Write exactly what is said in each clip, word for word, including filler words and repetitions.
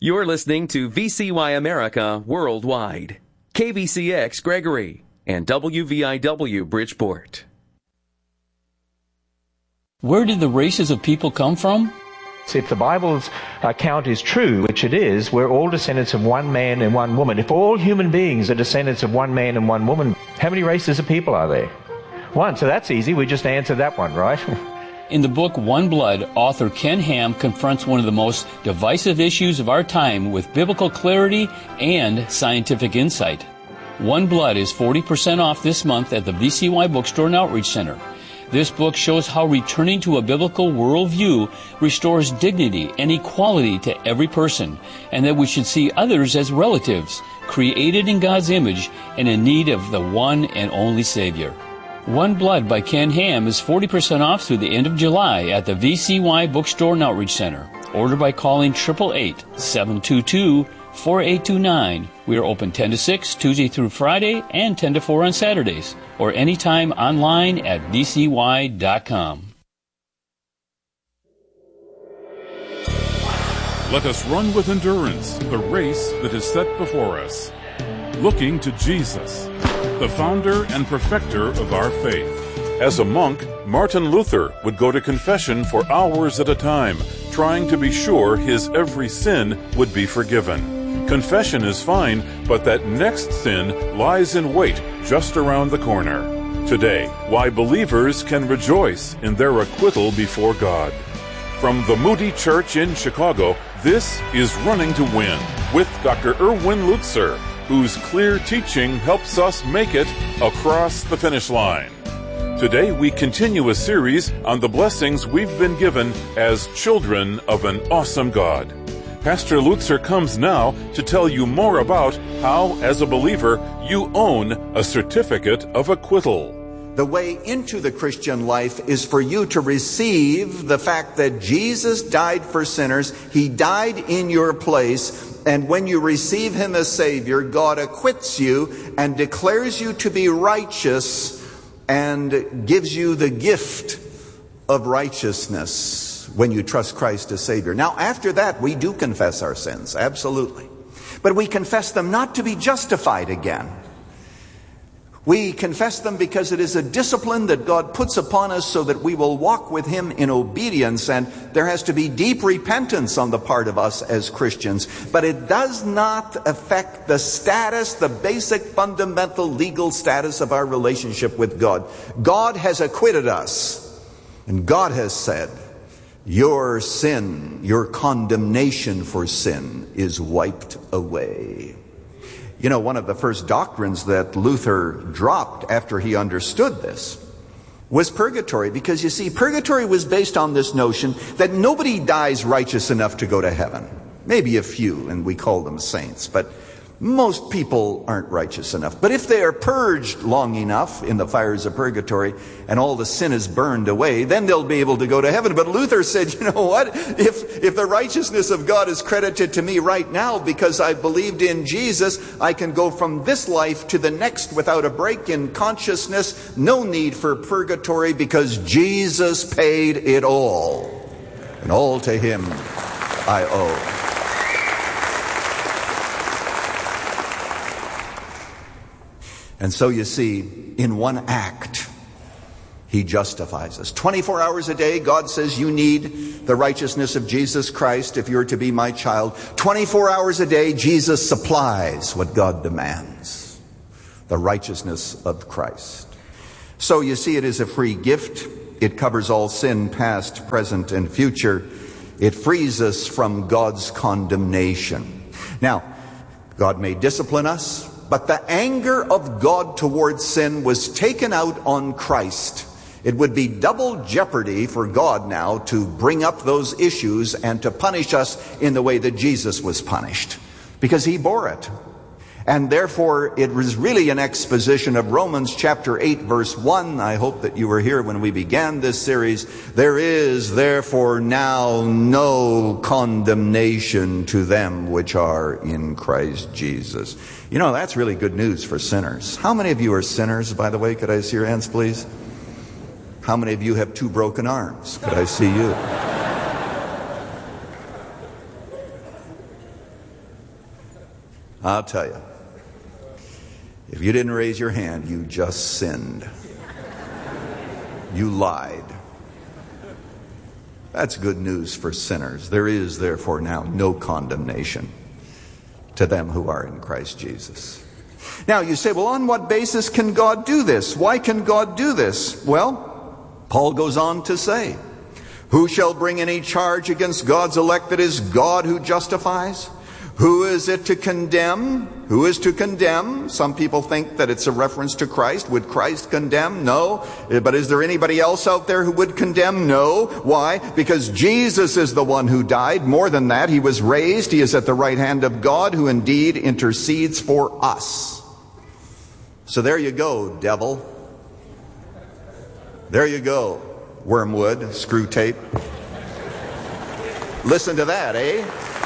You're listening to V C Y America Worldwide, K V C X Gregory, and W V I W Bridgeport. Where did the races of people come from? If the Bible's account is true, which it is, we're all descendants of one man and one woman. If all human beings are descendants of one man and one woman, how many races of people are there? One. So that's easy. We just answered that one, right? In the book One Blood, author Ken Ham confronts one of the most divisive issues of our time with biblical clarity and scientific insight. One Blood is forty percent off this month at the V C Y Bookstore and Outreach Center. This book shows how returning to a biblical worldview restores dignity and equality to every person, and that we should see others as relatives, created in God's image and in need of the one and only Savior. One Blood by Ken Ham is forty percent off through the end of July at the V C Y Bookstore and Outreach Center. Order by calling eight eight eight, seven two two, four eight two nine. We are open ten to six, Tuesday through Friday, and ten to four on Saturdays, or anytime online at v c y dot com. Let us run with endurance the race that is set before us, looking to Jesus, the founder and perfecter of our faith. As a monk, Martin Luther would go to confession for hours at a time, trying to be sure his every sin would be forgiven. Confession is fine, but that next sin lies in wait just around the corner. Today, why believers can rejoice in their acquittal before God. From the Moody Church in Chicago, this is Running to Win with Doctor Erwin Lutzer, whose clear teaching helps us make it across the finish line. Today we continue a series on the blessings we've been given as children of an awesome God. Pastor Lutzer comes now to tell you more about how, as a believer, you own a certificate of acquittal. The way into the Christian life is for you to receive the fact that Jesus died for sinners. He died in your place. And when you receive Him as Savior, God acquits you and declares you to be righteous and gives you the gift of righteousness when you trust Christ as Savior. Now, after that, we do confess our sins, absolutely. But we confess them not to be justified again. We confess them because it is a discipline that God puts upon us so that we will walk with Him in obedience, and there has to be deep repentance on the part of us as Christians. But it does not affect the status, the basic fundamental legal status of our relationship with God. God has acquitted us, and God has said, your sin, your condemnation for sin is wiped away. You know, one of the first doctrines that Luther dropped after he understood this was purgatory, because you see, purgatory was based on this notion that nobody dies righteous enough to go to heaven. Maybe a few, and we call them saints, but most people aren't righteous enough. But if they are purged long enough in the fires of purgatory and all the sin is burned away, then they'll be able to go to heaven. But Luther said, you know what? If, if the righteousness of God is credited to me right now because I believed in Jesus, I can go from this life to the next without a break in consciousness. No need for purgatory because Jesus paid it all. And all to Him I owe. And so you see, in one act, He justifies us. twenty-four hours a day, God says you need the righteousness of Jesus Christ if you're to be my child. twenty-four hours a day, Jesus supplies what God demands, the righteousness of Christ. So you see, it is a free gift. It covers all sin, past, present, and future. It frees us from God's condemnation. Now, God may discipline us, but the anger of God towards sin was taken out on Christ. It would be double jeopardy for God now to bring up those issues and to punish us in the way that Jesus was punished, because He bore it. And therefore, it was really an exposition of Romans chapter eight, verse one. I hope that you were here when we began this series. There is therefore now no condemnation to them which are in Christ Jesus. You know, that's really good news for sinners. How many of you are sinners, by the way? Could I see your hands, please? How many of you have two broken arms? Could I see you? I'll tell you, if you didn't raise your hand, you just sinned. You lied. That's good news for sinners. There is, therefore, now no condemnation to them who are in Christ Jesus. Now, you say, well, on what basis can God do this? Why can God do this? Well, Paul goes on to say, who shall bring any charge against God's elect? It is God who justifies. Who is it to condemn? Who is to condemn? Some people think that it's a reference to Christ. Would Christ condemn? No. But is there anybody else out there who would condemn? No. Why? Because Jesus is the one who died. More than that, he was raised. He is at the right hand of God, who indeed intercedes for us. So there you go, devil. There you go, wormwood, screw tape. Listen to that, eh?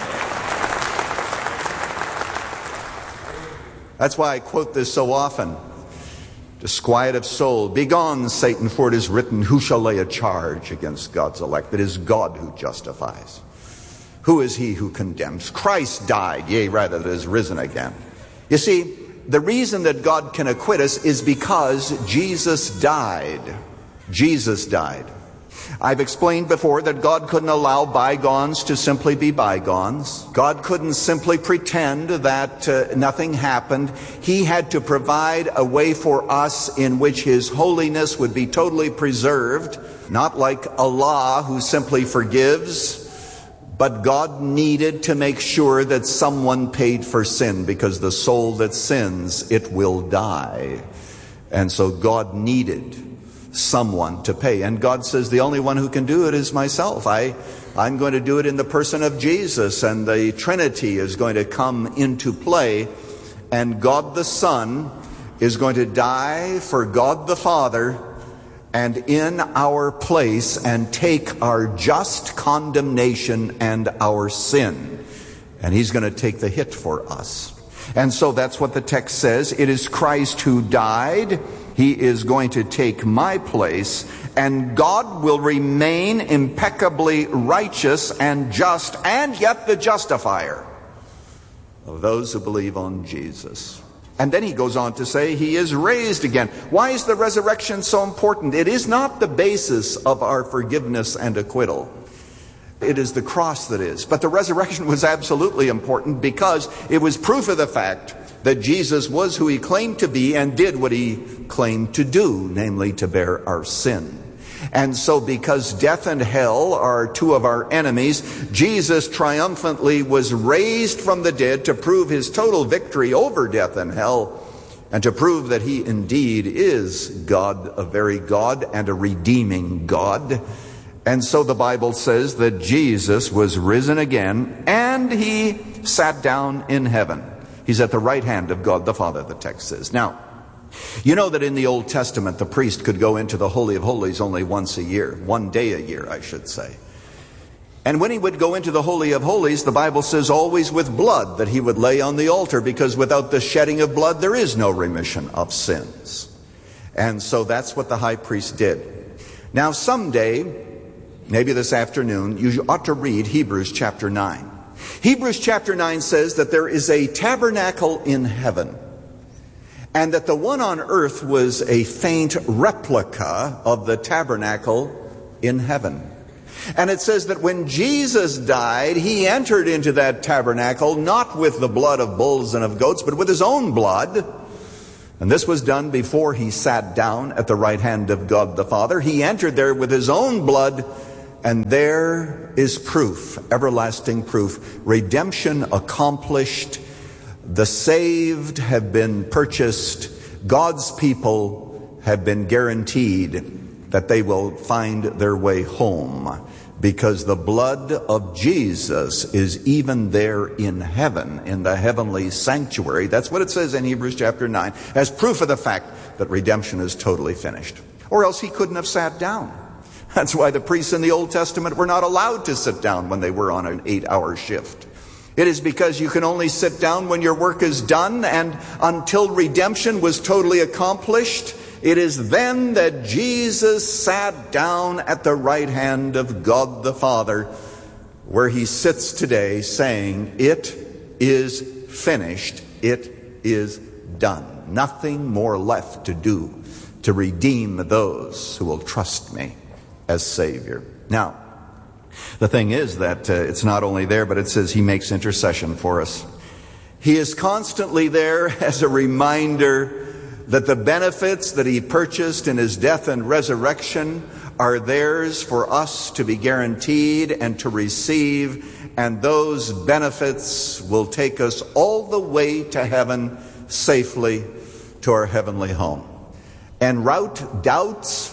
That's why I quote this so often. Disquiet of soul. Begone, Satan, for it is written, who shall lay a charge against God's elect? It is God who justifies. Who is he who condemns? Christ died, yea, rather, that is risen again. You see, the reason that God can acquit us is because Jesus died. Jesus died. I've explained before that God couldn't allow bygones to simply be bygones. God couldn't simply pretend that uh, nothing happened. He had to provide a way for us in which His holiness would be totally preserved, not like Allah who simply forgives, but God needed to make sure that someone paid for sin, because the soul that sins, it will die. And so God needed someone to pay. And God says, the only one who can do it is myself. I, I'm going to do it in the person of Jesus, and the Trinity is going to come into play, and God the Son is going to die for God the Father and in our place and take our just condemnation and our sin. And He's going to take the hit for us. And so that's what the text says. It is Christ who died. He is going to take my place, and God will remain impeccably righteous and just, and yet the justifier of those who believe on Jesus. And then he goes on to say he is raised again. Why is the resurrection so important? It is not the basis of our forgiveness and acquittal. It is the cross that is. But the resurrection was absolutely important because it was proof of the fact that Jesus was who He claimed to be and did what He claimed to do, namely to bear our sin. And so because death and hell are two of our enemies, Jesus triumphantly was raised from the dead to prove His total victory over death and hell, and to prove that He indeed is God, a very God and a redeeming God. And so the Bible says that Jesus was risen again, and He sat down in heaven. He's at the right hand of God the Father, the text says. Now, you know that in the Old Testament, the priest could go into the Holy of Holies only once a year, one day a year, I should say. And when he would go into the Holy of Holies, the Bible says always with blood that he would lay on the altar, because without the shedding of blood, there is no remission of sins. And so that's what the high priest did. Now, someday, maybe this afternoon, you ought to read Hebrews chapter nine. Hebrews chapter nine says that there is a tabernacle in heaven, and that the one on earth was a faint replica of the tabernacle in heaven. And it says that when Jesus died, He entered into that tabernacle, not with the blood of bulls and of goats, but with His own blood. And this was done before He sat down at the right hand of God the Father. He entered there with His own blood, and there is proof, everlasting proof, redemption accomplished. The saved have been purchased. God's people have been guaranteed that they will find their way home, because the blood of Jesus is even there in heaven, in the heavenly sanctuary. That's what it says in Hebrews chapter nine, as proof of the fact that redemption is totally finished. Or else He couldn't have sat down. That's why the priests in the Old Testament were not allowed to sit down when they were on an eight-hour shift. It is because you can only sit down when your work is done, and until redemption was totally accomplished, it is then that Jesus sat down at the right hand of God the Father, where He sits today saying, "It is finished." It is done. Nothing more left to do to redeem those who will trust me as Savior. Now, the thing is that uh, it's not only there, but it says he makes intercession for us. He is constantly there as a reminder that the benefits that he purchased in his death and resurrection are theirs for us to be guaranteed and to receive, and those benefits will take us all the way to heaven safely to our heavenly home. And rout doubts,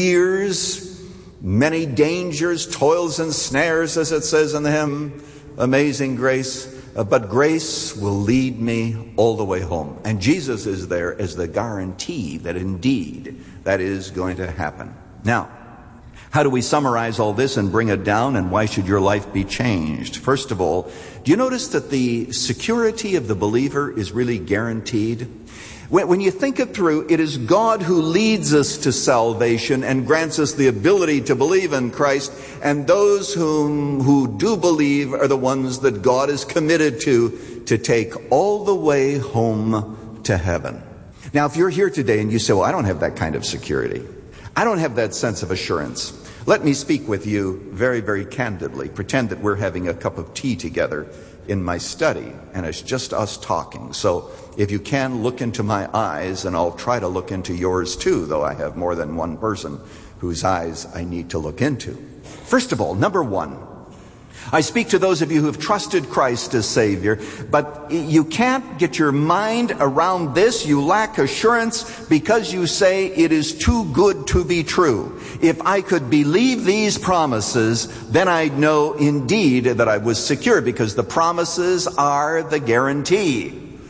fears, many dangers, toils and snares, as it says in the hymn, Amazing Grace. Uh, but grace will lead me all the way home. And Jesus is there as the guarantee that indeed that is going to happen. Now, how do we summarize all this and bring it down, and why should your life be changed? First of all, do you notice that the security of the believer is really guaranteed? When you think it through, it is God who leads us to salvation and grants us the ability to believe in Christ. And those whom who do believe are the ones that God is committed to, to take all the way home to heaven. Now, if you're here today and you say, well, I don't have that kind of security, I don't have that sense of assurance, let me speak with you very, very candidly. Pretend that we're having a cup of tea together in my study, and it's just us talking. So if you can, look into my eyes, and I'll try to look into yours too, though I have more than one person whose eyes I need to look into. First of all, number one, I speak to those of you who have trusted Christ as Savior, but you can't get your mind around this. You lack assurance because you say it is too good to be true. If I could believe these promises, then I'd know indeed that I was secure, because the promises are the guarantee.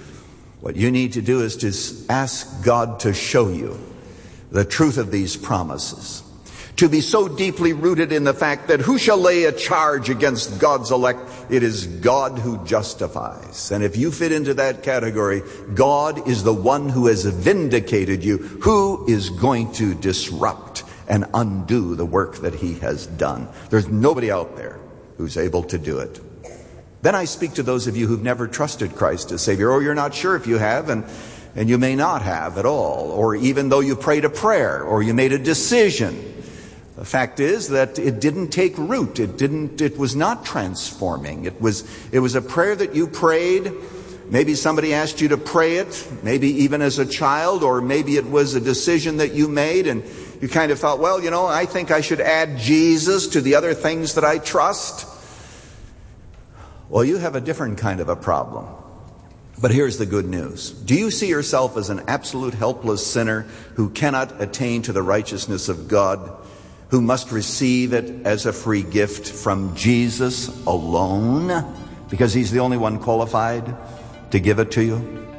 What you need to do is to ask God to show you the truth of these promises. To be so deeply rooted in the fact that who shall lay a charge against God's elect? It is God who justifies. And if you fit into that category, God is the one who has vindicated you. Who is going to disrupt and undo the work that he has done? There's nobody out there who's able to do it. Then I speak to those of you who've never trusted Christ as Savior, or you're not sure if you have, and, and you may not have at all, or even though you prayed a prayer or you made a decision. The fact is that it didn't take root. It didn't, it was not transforming. It was, it was a prayer that you prayed. Maybe somebody asked you to pray it, maybe even as a child, or maybe it was a decision that you made and you kind of thought, well, you know, I think I should add Jesus to the other things that I trust. Well, you have a different kind of a problem. But here's the good news. Do you see yourself as an absolute helpless sinner who cannot attain to the righteousness of God, who must receive it as a free gift from Jesus alone, because he's the only one qualified to give it to you?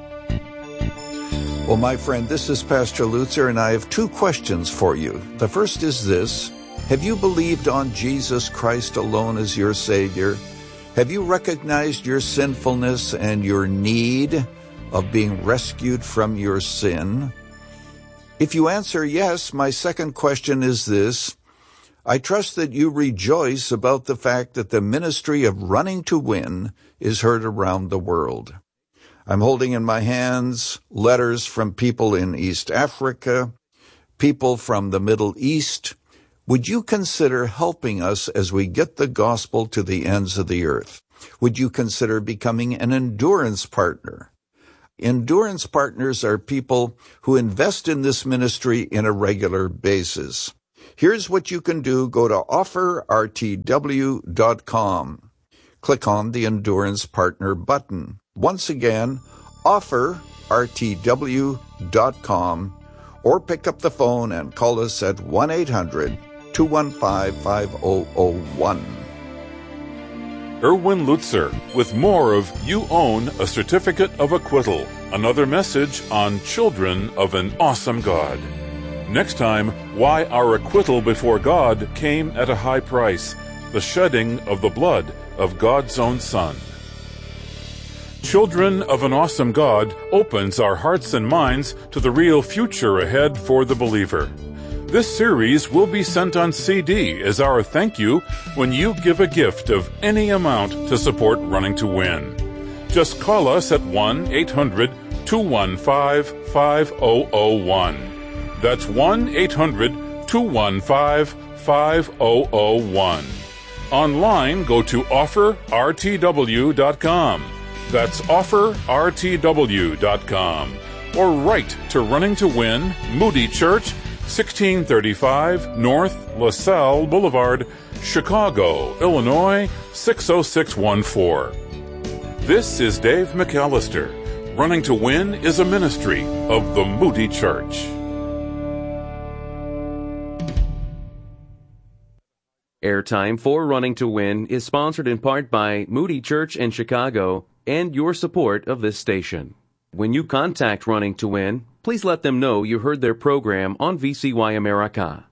Well, my friend, this is Pastor Lutzer, and I have two questions for you. The first is this: have you believed on Jesus Christ alone as your Savior? Have you recognized your sinfulness and your need of being rescued from your sin? If you answer yes, my second question is this: I trust that you rejoice about the fact that the ministry of Running to Win is heard around the world. I'm holding in my hands letters from people in East Africa, people from the Middle East. Would you consider helping us as we get the gospel to the ends of the earth? Would you consider becoming an endurance partner? Endurance partners are people who invest in this ministry in a regular basis. Here's what you can do. Go to offer r t w dot com. Click on the Endurance Partner button. Once again, offer r t w dot com, or pick up the phone and call us at one eight hundred two one five five zero zero one. Erwin Lutzer with more of You Own a Certificate of Acquittal, another message on Children of an Awesome God. Next time, why our acquittal before God came at a high price, the shedding of the blood of God's own Son. Children of an Awesome God opens our hearts and minds to the real future ahead for the believer. This series will be sent on C D as our thank you when you give a gift of any amount to support Running to Win. Just call us at one eight hundred two one five five zero zero one. That's one eight hundred two one five five zero zero one. Online, go to offer r t w dot com. That's offer r t w dot com. Or write to Running to Win, Moody Church, sixteen thirty-five North LaSalle Boulevard, Chicago, Illinois, six oh six one four. This is Dave McAllister. Running to Win is a ministry of the Moody Church. Airtime for Running to Win is sponsored in part by Moody Church in Chicago and your support of this station. When you contact Running to Win, please let them know you heard their program on V C Y America.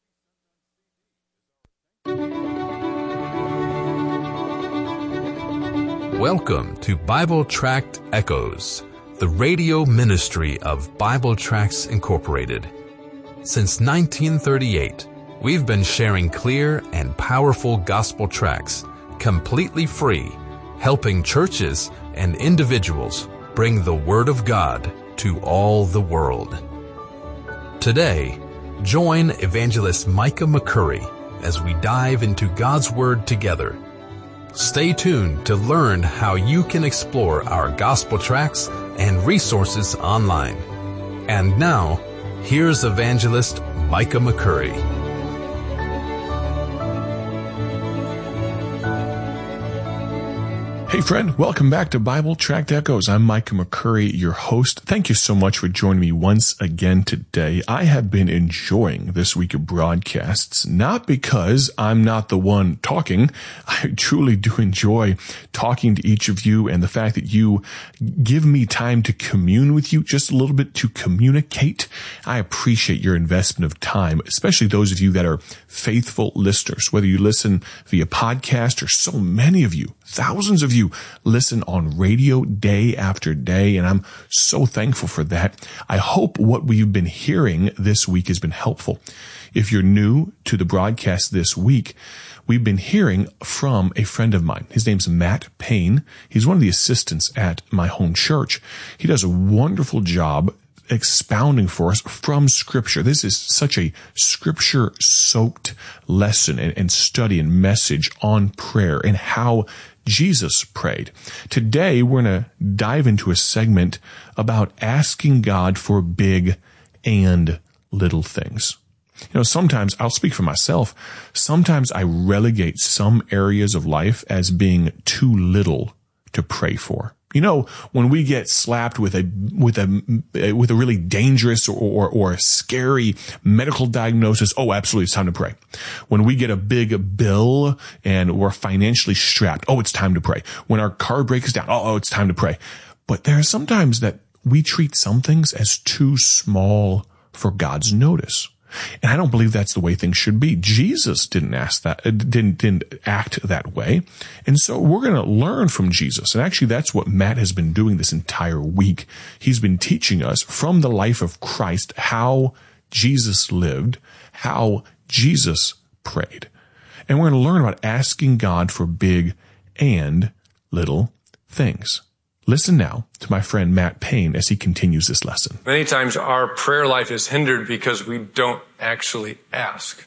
Welcome to Bible Tract Echoes, the radio ministry of Bible Tracts Incorporated. Since nineteen thirty-eight, we've been sharing clear and powerful gospel tracts, completely free, helping churches and individuals bring the Word of God to all the world. Today, join Evangelist Micah McCurry as we dive into God's Word together. Stay tuned to learn how you can explore our gospel tracts and resources online. And now, here's Evangelist Micah McCurry. Hey friend, welcome back to Bible Tract Echoes. I'm Micah McCurry, your host. Thank you so much for joining me once again today. I have been enjoying this week of broadcasts, not because I'm not the one talking. I truly do enjoy talking to each of you and the fact that you give me time to commune with you, just a little bit to communicate. I appreciate your investment of time, especially those of you that are faithful listeners, whether you listen via podcast or so many of you, thousands of you listen on radio day after day, and I'm so thankful for that. I hope what we've been hearing this week has been helpful. If you're new to the broadcast this week, we've been hearing from a friend of mine. His name's Matt Payne. He's one of the assistants at my home church. He does a wonderful job expounding for us from Scripture. This is such a Scripture-soaked lesson and, and study and message on prayer and how Jesus prayed. Today, we're going to dive into a segment about asking God for big and little things. You know, sometimes, I'll speak for myself, sometimes I relegate some areas of life as being too little to pray for. You know, when we get slapped with a with a with a really dangerous or, or or scary medical diagnosis, oh, absolutely, it's time to pray. When we get a big bill and we're financially strapped, oh, it's time to pray. When our car breaks down, oh, oh, it's time to pray. But there are sometimes that we treat some things as too small for God's notice. And I don't believe that's the way things should be. Jesus didn't ask that, didn't, didn't act that way. And so we're going to learn from Jesus. And actually, that's what Matt has been doing this entire week. He's been teaching us from the life of Christ how Jesus lived, how Jesus prayed. And we're going to learn about asking God for big and little things. Listen now to my friend Matt Payne as he continues this lesson. Many times our prayer life is hindered because we don't actually ask.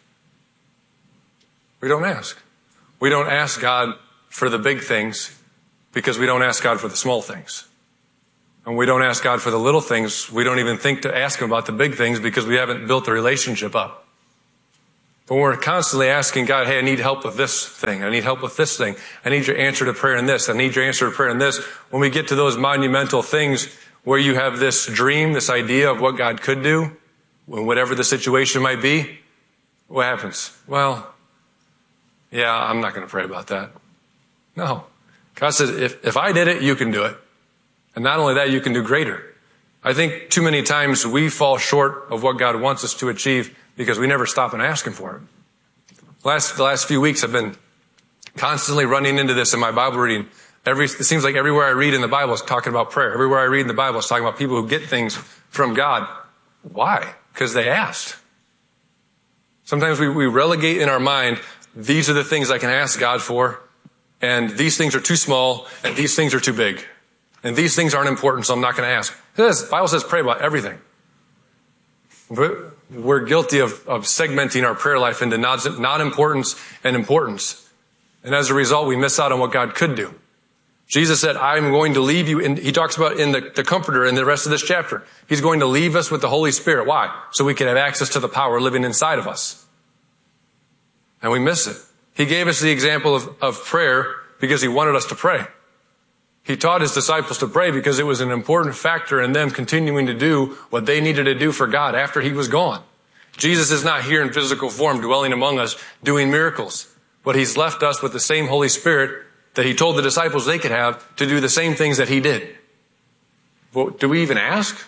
We don't ask. We don't ask God for the big things because we don't ask God for the small things. And we don't ask God for the little things. We don't even think to ask Him about the big things because we haven't built the relationship up. But we're constantly asking God, hey, I need help with this thing. I need help with this thing. I need your answer to prayer in this. I need your answer to prayer in this. When we get to those monumental things where you have this dream, this idea of what God could do, whatever the situation might be, what happens? Well, yeah, I'm not going to pray about that. No. God says, if, if I did it, you can do it. And not only that, you can do greater. I think too many times we fall short of what God wants us to achieve because we never stop and ask Him for it. Last, the last few weeks I've been constantly running into this in my Bible reading. Every, it seems like everywhere I read in the Bible is talking about prayer. Everywhere I read in the Bible is talking about people who get things from God. Why? Because they asked. Sometimes we, we relegate in our mind, these are the things I can ask God for, and these things are too small, and these things are too big. And these things aren't important, so I'm not going to ask. It says, the Bible says pray about everything. But we're guilty of, of segmenting our prayer life into non-importance and importance. And as a result, we miss out on what God could do. Jesus said, I'm going to leave you, and he talks about in the, the Comforter in the rest of this chapter. He's going to leave us with the Holy Spirit. Why? So we can have access to the power living inside of us. And we miss it. He gave us the example of, of prayer because he wanted us to pray. He taught his disciples to pray because it was an important factor in them continuing to do what they needed to do for God after he was gone. Jesus is not here in physical form dwelling among us doing miracles, but he's left us with the same Holy Spirit that he told the disciples they could have to do the same things that he did. Well, do we even ask?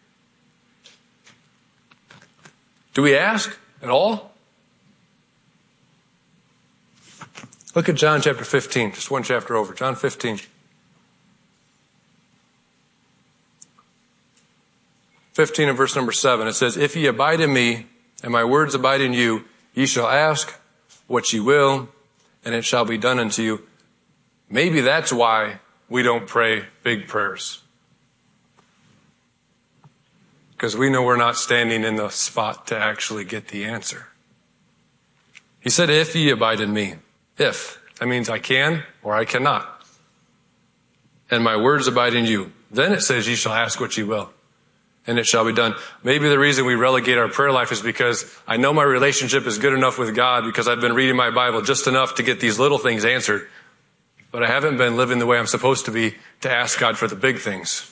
Do we ask at all? Look at John chapter fifteen, just one chapter over. John fifteen. fifteen and verse number seven. It says, if ye abide in me, and my words abide in you, ye shall ask what ye will, and it shall be done unto you. Maybe that's why we don't pray big prayers. Because we know we're not standing in the spot to actually get the answer. He said, if ye abide in me. If. That means I can or I cannot. And my words abide in you. Then it says, ye shall ask what ye will, and it shall be done. Maybe the reason we relegate our prayer life is because I know my relationship is good enough with God because I've been reading my Bible just enough to get these little things answered. But I haven't been living the way I'm supposed to be to ask God for the big things.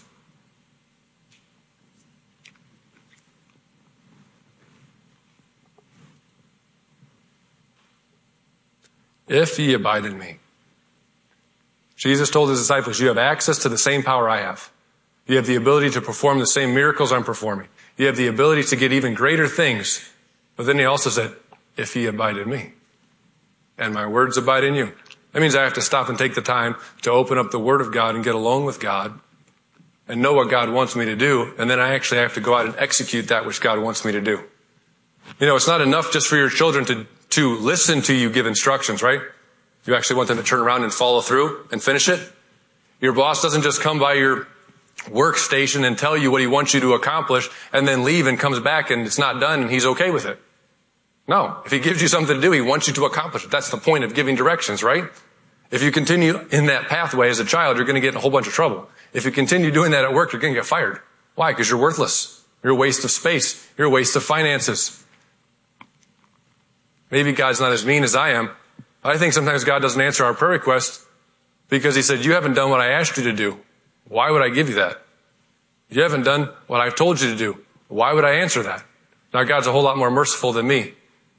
If ye abide in me. Jesus told his disciples, you have access to the same power I have. You have the ability to perform the same miracles I'm performing. You have the ability to get even greater things. But then he also said, if ye abide in me, and my words abide in you. That means I have to stop and take the time to open up the Word of God and get alone with God and know what God wants me to do. And then I actually have to go out and execute that which God wants me to do. You know, it's not enough just for your children to, to listen to you give instructions, right? You actually want them to turn around and follow through and finish it. Your boss doesn't just come by your workstation and tell you what he wants you to accomplish and then leave and comes back and it's not done and he's okay with it. No. If he gives you something to do, he wants you to accomplish it. That's the point of giving directions, right? If you continue in that pathway as a child, you're going to get in a whole bunch of trouble. If you continue doing that at work, you're going to get fired. Why? Because you're worthless. You're a waste of space. You're a waste of finances. Maybe God's not as mean as I am. I think sometimes God doesn't answer our prayer requests because he said, you haven't done what I asked you to do. Why would I give you that? You haven't done what I've told you to do. Why would I answer that? Now, God's a whole lot more merciful than me.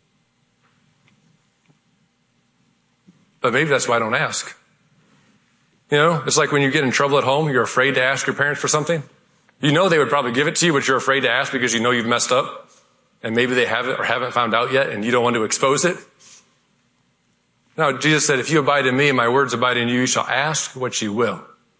But maybe that's why I don't ask. You know, it's like when you get in trouble at home, you're afraid to ask your parents for something. You know they would probably give it to you, but you're afraid to ask because you know you've messed up. And maybe they haven't or haven't found out yet, and you don't want to expose it. No, Jesus said, if you abide in me and my words abide in you, you shall ask what you will.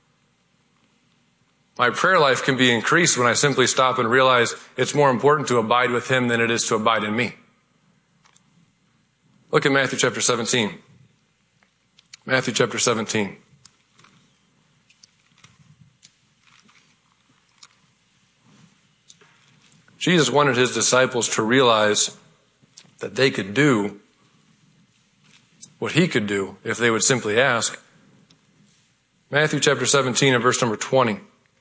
My prayer life can be increased when I simply stop and realize it's more important to abide with him than it is to abide in me. Look at Matthew chapter seventeen. Matthew chapter seventeen. Jesus wanted his disciples to realize that they could do what he could do if they would simply ask. Matthew chapter seventeen and verse number twenty.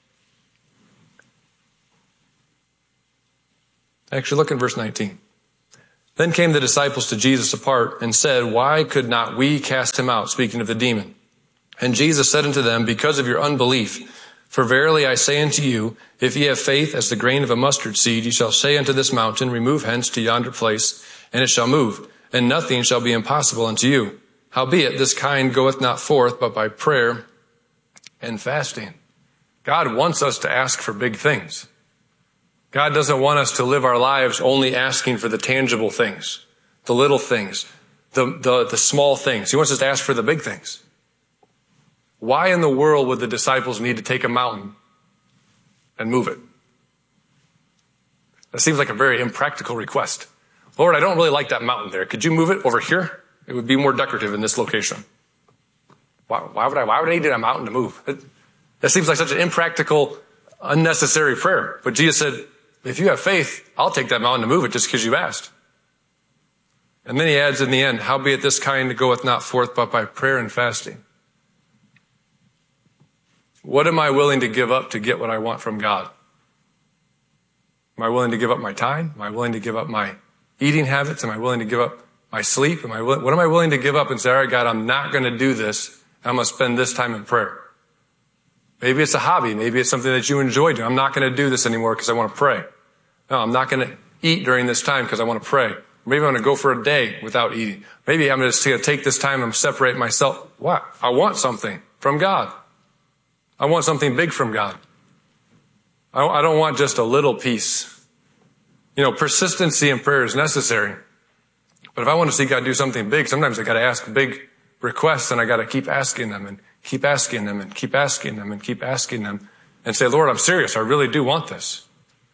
Actually, look at verse nineteen. Then came the disciples to Jesus apart and said, why could not we cast him out? Speaking of the demon. And Jesus said unto them, because of your unbelief. For verily I say unto you, if ye have faith as the grain of a mustard seed, ye shall say unto this mountain, remove hence to yonder place, and it shall move, and nothing shall be impossible unto you. Howbeit, this kind goeth not forth but by prayer and fasting. God wants us to ask for big things. God doesn't want us to live our lives only asking for the tangible things, the little things, the, the, the small things. He wants us to ask for the big things. Why in the world would the disciples need to take a mountain and move it? That seems like a very impractical request. Lord, I don't really like that mountain there. Could you move it over here? It would be more decorative in this location. Why, why would I, why would I need a mountain to move? It, That seems like such an impractical, unnecessary prayer. But Jesus said, if you have faith, I'll take that mountain to move it just because you've asked. And then he adds in the end, howbeit this kind goeth not forth but by prayer and fasting. What am I willing to give up to get what I want from God? Am I willing to give up my time? Am I willing to give up my eating habits? Am I willing to give up my sleep? Am I willing, what am I willing to give up and say, all right, God, I'm not going to do this. I'm going to spend this time in prayer. Maybe it's a hobby. Maybe it's something that you enjoy doing. I'm not going to do this anymore because I want to pray. No, I'm not going to eat during this time because I want to pray. Maybe I'm going to go for a day without eating. Maybe I'm just going to take this time and separate myself. What? I want something from God. I want something big from God. I don't want just a little piece. You know, persistency in prayer is necessary. But if I want to see God do something big, sometimes I got to ask big requests, and I got to keep asking them and keep asking them and keep asking them and keep asking them and say, Lord, I'm serious. I really do want this.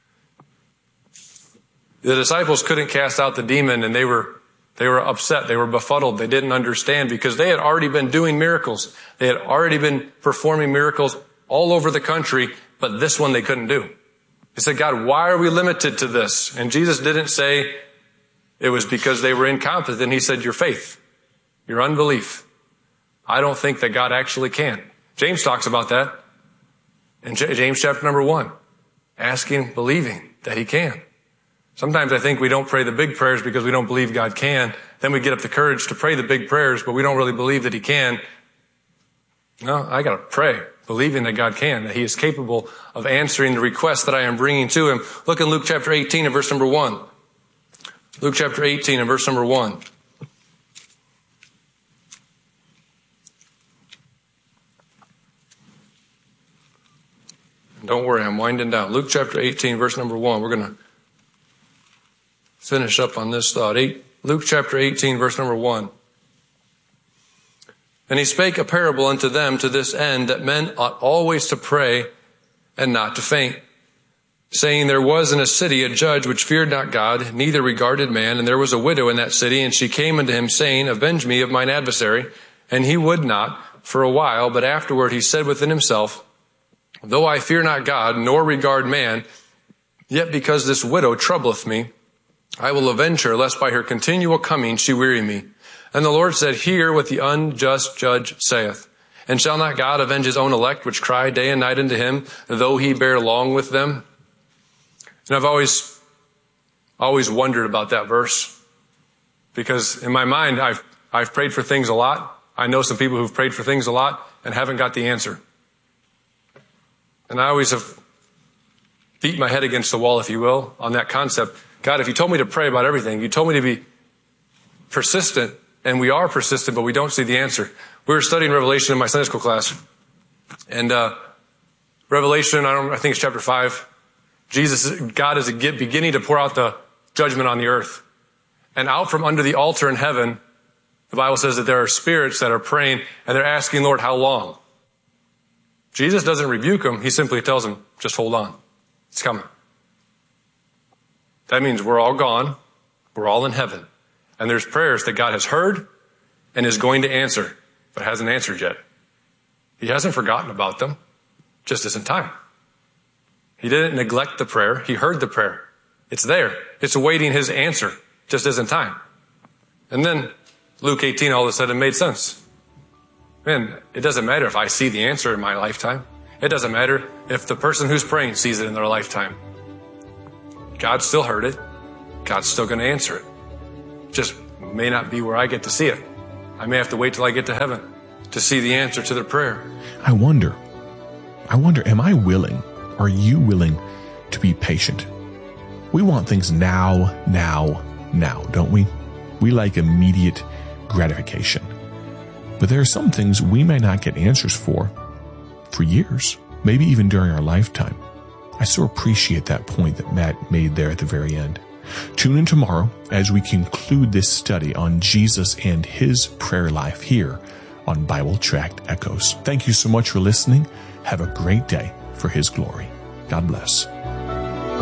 The disciples couldn't cast out the demon, and they were they were upset. They were befuddled. They didn't understand because they had already been doing miracles. They had already been performing miracles all over the country, but this one they couldn't do. They said, God, why are we limited to this? And Jesus didn't say it was because they were incompetent. He said, your faith, your unbelief. I don't think that God actually can. James talks about that in James chapter number one, asking, believing that he can. Sometimes I think we don't pray the big prayers because we don't believe God can. Then we get up the courage to pray the big prayers, but we don't really believe that he can. No, I got to pray, believing that God can, that he is capable of answering the request that I am bringing to him. Look in Luke chapter eighteen and verse number one. Luke chapter eighteen and verse number one. Don't worry, I'm winding down. Luke chapter eighteen, verse number one. We're going to finish up on this thought. Eight, Luke chapter eighteen, verse number one. And he spake a parable unto them to this end, that men ought always to pray and not to faint, saying, there was in a city a judge which feared not God, neither regarded man, and there was a widow in that city, and she came unto him, saying, avenge me of mine adversary. And he would not for a while, but afterward he said within himself, though I fear not God, nor regard man, yet because this widow troubleth me, I will avenge her, lest by her continual coming she weary me. And the Lord said, hear what the unjust judge saith. And shall not God avenge his own elect, which cry day and night unto him, though he bear long with them? And I've always, always wondered about that verse. Because in my mind, I've, I've prayed for things a lot. I know some people who've prayed for things a lot and haven't got the answer. And I always have beat my head against the wall, if you will, on that concept. God, if you told me to pray about everything, you told me to be persistent, and we are persistent, but we don't see the answer. We were studying Revelation in my Sunday school class. And uh Revelation, I don't I think it's chapter five. Jesus, God is beginning to pour out the judgment on the earth. And out from under the altar in heaven, the Bible says that there are spirits that are praying, and they're asking, Lord, how long? Jesus doesn't rebuke them. He simply tells them, just hold on. It's coming. That means we're all gone. We're all in heaven. And there's prayers that God has heard and is going to answer, but hasn't answered yet. He hasn't forgotten about them. Just isn't time. He didn't neglect the prayer. He heard the prayer. It's there. It's awaiting his answer. Just isn't time. And then Luke eighteen all of a sudden made sense. Man, it doesn't matter if I see the answer in my lifetime. It doesn't matter if the person who's praying sees it in their lifetime. God still heard it. God's still going to answer it. Just may not be where I get to see it. I may have to wait till I get to heaven to see the answer to their prayer. I wonder, I wonder, am I willing, are you willing to be patient? We want things now, now, now, don't we? We like immediate gratification. But there are some things we may not get answers for for years, maybe even during our lifetime. I so appreciate that point that Matt made there at the very end. Tune in tomorrow as we conclude this study on Jesus and his prayer life here on Bible Tract Echoes. Thank you so much for listening. Have a great day for his glory. God bless.